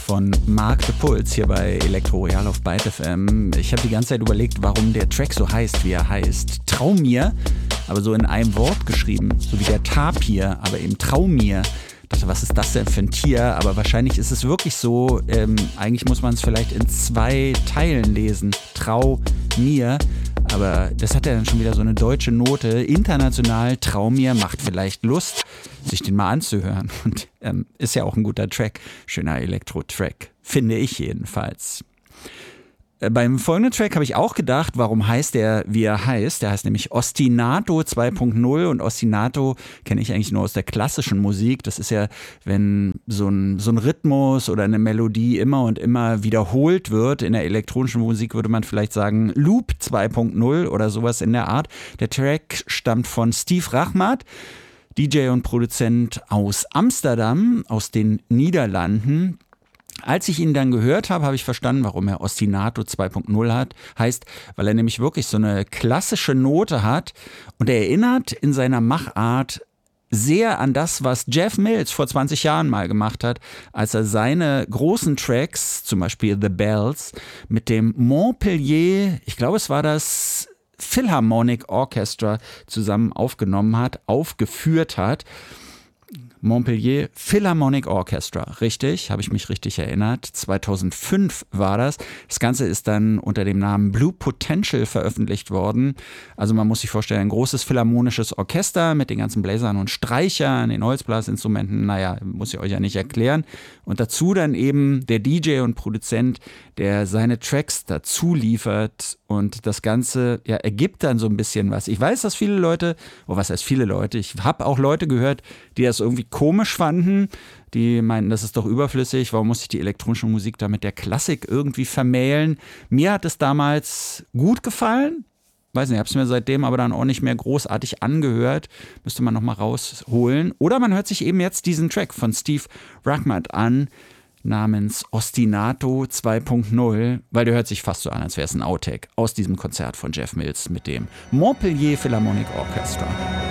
von Marc de Puls hier bei Elektro Royal auf Byte FM. Ich habe die ganze Zeit überlegt, warum der Track so heißt, wie er heißt. Trau mir, aber so in einem Wort geschrieben, so wie der Tapir, aber eben Trau mir. Ich dachte, was ist das denn für ein Tier? Aber wahrscheinlich ist es wirklich so, eigentlich muss man es vielleicht in 2 Teilen lesen. Trau mir. Aber das hat ja dann schon wieder so eine deutsche Note. International, Trau mir, macht vielleicht Lust, sich den mal anzuhören. Und ist ja auch ein guter Track. Schöner Elektro-Track. Finde ich jedenfalls. Beim folgenden Track habe ich auch gedacht, warum heißt der, wie er heißt. Der heißt nämlich Ostinato 2.0 und Ostinato kenne ich eigentlich nur aus der klassischen Musik. Das ist ja, wenn so ein Rhythmus oder eine Melodie immer und immer wiederholt wird. In der elektronischen Musik würde man vielleicht sagen Loop 2.0 oder sowas in der Art. Der Track stammt von Steve Rachmat, DJ und Produzent aus Amsterdam, aus den Niederlanden. Als ich ihn dann gehört habe, habe ich verstanden, warum er Ostinato 2.0 heißt, weil er nämlich wirklich so eine klassische Note hat und er erinnert in seiner Machart sehr an das, was Jeff Mills vor 20 Jahren mal gemacht hat, als er seine großen Tracks, zum Beispiel The Bells, mit dem Montpellier, ich glaube es war das Philharmonic Orchestra, zusammen aufgeführt hat. Montpellier Philharmonic Orchestra, richtig, habe ich mich richtig erinnert. 2005 war das. Das Ganze ist dann unter dem Namen Blue Potential veröffentlicht worden. Also man muss sich vorstellen, ein großes philharmonisches Orchester mit den ganzen Bläsern und Streichern, den Holzblasinstrumenten, naja, muss ich euch ja nicht erklären. Und dazu dann eben der DJ und Produzent, der seine Tracks dazu liefert und das Ganze ja, ergibt dann so ein bisschen was. Ich weiß, dass viele Leute, was heißt viele Leute, ich habe auch Leute gehört, die das irgendwie komisch fanden, die meinten, das ist doch überflüssig, warum muss ich die elektronische Musik da mit der Klassik irgendwie vermählen? Mir hat es damals gut gefallen, weiß nicht, ich habe es mir seitdem aber dann auch nicht mehr großartig angehört, müsste man nochmal rausholen. Oder man hört sich eben jetzt diesen Track von Steve Rachmat an, namens Ostinato 2.0, weil der hört sich fast so an, als wäre es ein Outtake aus diesem Konzert von Jeff Mills mit dem Montpellier Philharmonic Orchestra.